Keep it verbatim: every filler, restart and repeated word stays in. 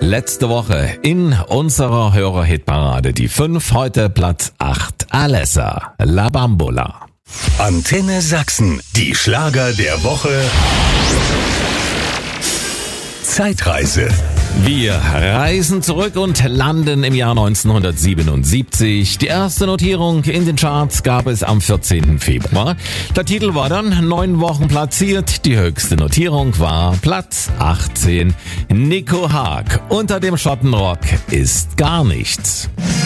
Letzte Woche in unserer Hörerhitparade die fünf, heute Platz acht. Alessa, La Bambola. Antenne Sachsen, die Schlager der Woche. Zeitreise. Wir reisen zurück und landen im Jahr neunzehnhundertsiebenundsiebzig. Die erste Notierung in den Charts gab es am vierzehnten Februar. Der Titel war dann neun Wochen platziert. Die höchste Notierung war Platz achtzehn. Nico Haag, unter dem Schottenrock ist gar nichts.